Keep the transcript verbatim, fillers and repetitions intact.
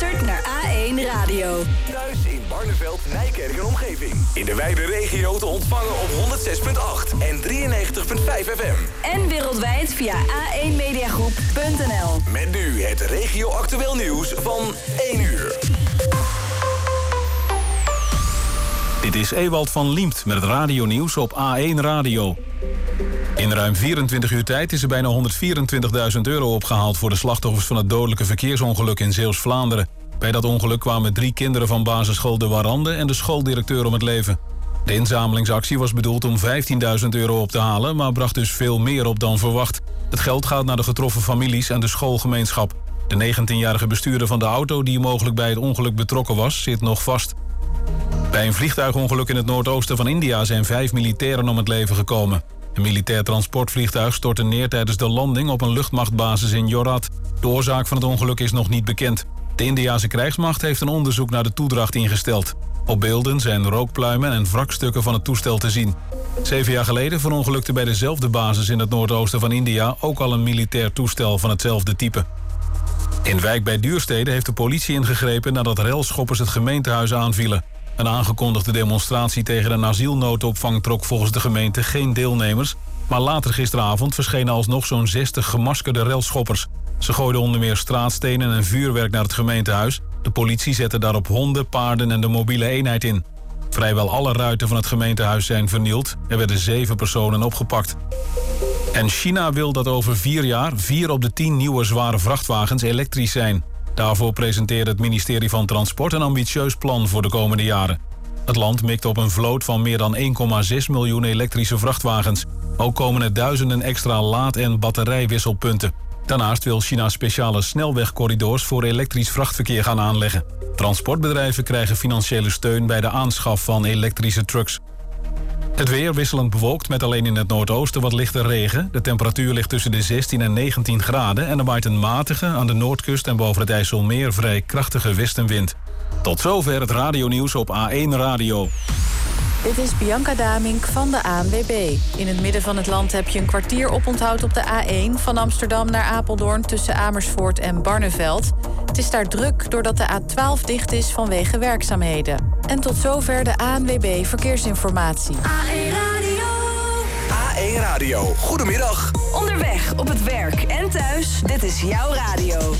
luistert naar A één Radio. Thuis in Barneveld, Nijkerk en omgeving. In de wijde regio te ontvangen op honderd zes komma acht en drieënnegentig komma vijf F M. En wereldwijd via a één mediagroep punt n l. Met nu het regio-actueel nieuws van één uur. Dit is Ewald van Liemt met het radionieuws op A één Radio. In ruim vierentwintig uur tijd is er bijna honderdvierentwintigduizend euro opgehaald voor de slachtoffers van het dodelijke verkeersongeluk in Zeeuws-Vlaanderen. Bij dat ongeluk kwamen drie kinderen van basisschool De Warande en de schooldirecteur om het leven. De inzamelingsactie was bedoeld om vijftienduizend euro op te halen, maar bracht dus veel meer op dan verwacht. Het geld gaat naar de getroffen families en de schoolgemeenschap. De negentienjarige bestuurder van de auto die mogelijk bij het ongeluk betrokken was, zit nog vast. Bij een vliegtuigongeluk in het noordoosten van India zijn vijf militairen om het leven gekomen. Een militair transportvliegtuig stortte neer tijdens de landing op een luchtmachtbasis in Jorat. De oorzaak van het ongeluk is nog niet bekend. De Indiase krijgsmacht heeft een onderzoek naar de toedracht ingesteld. Op beelden zijn rookpluimen en wrakstukken van het toestel te zien. Zeven jaar geleden verongelukte bij dezelfde basis in het noordoosten van India ook al een militair toestel van hetzelfde type. In Wijk bij Duurstede heeft de politie ingegrepen nadat relschoppers het gemeentehuis aanvielen. Een aangekondigde demonstratie tegen een asielnoodopvang trok volgens de gemeente geen deelnemers. Maar later gisteravond verschenen alsnog zo'n zestig gemaskerde relschoppers. Ze gooiden onder meer straatstenen en vuurwerk naar het gemeentehuis. De politie zette daarop honden, paarden en de mobiele eenheid in. Vrijwel alle ruiten van het gemeentehuis zijn vernield. Er werden zeven personen opgepakt. En China wil dat over vier jaar vier op de tien nieuwe zware vrachtwagens elektrisch zijn. Daarvoor presenteerde het ministerie van Transport een ambitieus plan voor de komende jaren. Het land mikt op een vloot van meer dan één komma zes miljoen elektrische vrachtwagens. Ook komen er duizenden extra laad- en batterijwisselpunten. Daarnaast wil China speciale snelwegcorridors voor elektrisch vrachtverkeer gaan aanleggen. Transportbedrijven krijgen financiële steun bij de aanschaf van elektrische trucks. Het weer wisselend bewolkt met alleen in het noordoosten wat lichte regen. De temperatuur ligt tussen de zestien en negentien graden... en er waait een matige aan de noordkust en boven het IJsselmeer vrij krachtige westenwind. Tot zover het radionieuws op A één Radio. Dit is Bianca Damink van de A N W B. In het midden van het land heb je een kwartier oponthoud op de A één... van Amsterdam naar Apeldoorn tussen Amersfoort en Barneveld. Het is daar druk doordat de A twaalf dicht is vanwege werkzaamheden. En tot zover de A N W B Verkeersinformatie. A één Radio. A één Radio, goedemiddag. Onderweg, op het werk en thuis, dit is jouw radio.